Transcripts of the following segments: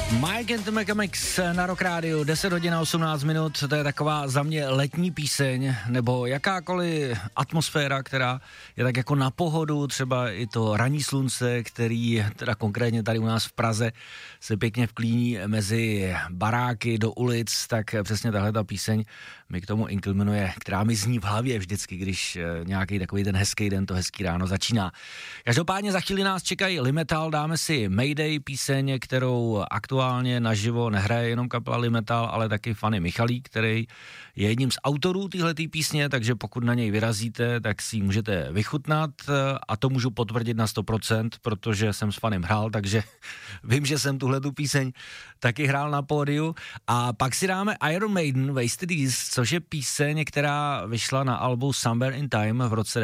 Mike and the Megamix na Rock Radio, 10 hodin a 18 minut, to je taková za mě letní píseň, nebo jakákoliv atmosféra, která je tak jako na pohodu, třeba i to ranní slunce, který teda konkrétně tady u nás v Praze se pěkně vklíní mezi baráky do ulic, tak přesně tahle ta píseň mi k tomu inkliminuje, která mi zní v hlavě vždycky, když nějaký takový ten hezký den, to hezký ráno začíná. Každopádně za chvíli nás čekají Limetal, dáme si Mayday, píseň, kterou aktuálně naživo nehraje jenom kapela Limetal, ale taky Fanny Michalík, který je jedním z autorů téhletý písně, takže pokud na něj vyrazíte, tak si ji můžete vychutnat a to můžu potvrdit na 100%, protože jsem s Fannym hrál, takže vím, že jsem tuhletu píseň taky hrál na pódiu. A pak si dáme Iron Maiden Wasted Years, což je píseň, která vyšla na albu Somewhere in Time v roce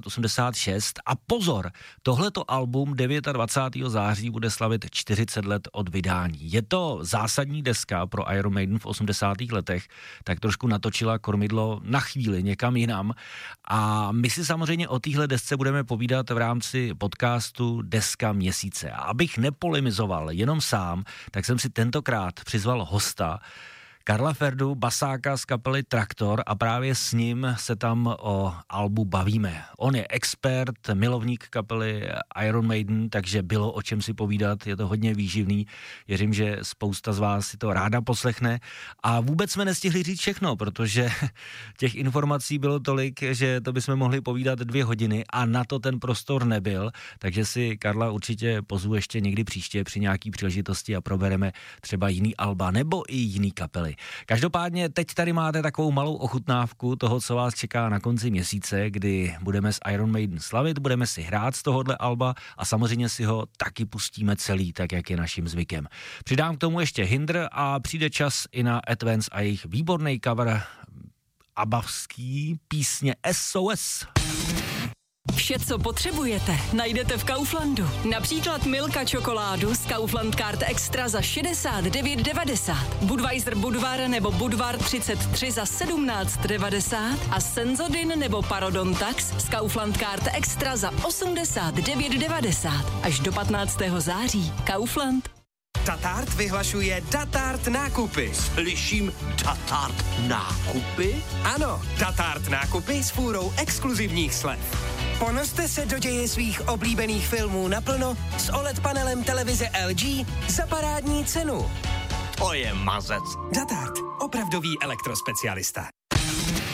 1986. A pozor, tohleto album 29. září bude slavit 40 let od vydání. Je to zásadní deska pro Iron Maiden v 80. letech, tak trošku natočila kormidlo na chvíli někam jinam. A my si samozřejmě o téhle desce budeme povídat v rámci podcastu Deska měsíce. A abych nepolemizoval jenom sám, tak jsem si tentokrát přizval hosta, Karla Ferdu, basáka z kapely Traktor, a právě s ním se tam o albu bavíme. On je expert, milovník kapely Iron Maiden, takže bylo o čem si povídat, je to hodně výživný. Věřím, že spousta z vás si to ráda poslechne a vůbec jsme nestihli říct všechno, protože těch informací bylo tolik, že to bychom mohli povídat 2 hodiny a na to ten prostor nebyl, takže si Karla určitě pozvu ještě někdy příště při nějaký příležitosti a probereme třeba jiný alba nebo i jiný kapely. Každopádně teď tady máte takovou malou ochutnávku toho, co vás čeká na konci měsíce, kdy budeme s Iron Maiden slavit, budeme si hrát z tohohle alba a samozřejmě si ho taky pustíme celý, tak jak je naším zvykem. Přidám k tomu ještě Hindr a přijde čas i na Advance a jejich výborný cover abavský písně SOS. Vše, co potřebujete, najdete v Kauflandu. Například Milka čokoládu z Kaufland Card Extra za 69,90. Budweiser Budvar nebo Budvar 33 za 17,90 a Senzodin nebo Parodontax z Kaufland Card Extra za 89,90. Až do 15. září. Kaufland. Datart vyhlašuje Datart nákupy. Slyším Datart nákupy? Ano, Datart nákupy s fůrou exkluzivních slev. Ponořte se do děje svých oblíbených filmů naplno s OLED panelem televize LG za parádní cenu. To je mazec. Datart, opravdový elektrospecialista.